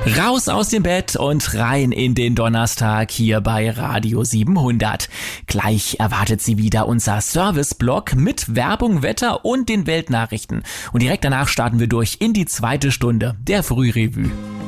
Raus aus dem Bett und rein in den Donnerstag hier bei Radio 700. Gleich erwartet Sie wieder unser Service-Blog mit Werbung, Wetter und den Weltnachrichten. Und direkt danach starten wir durch in die zweite Stunde der Frührevue.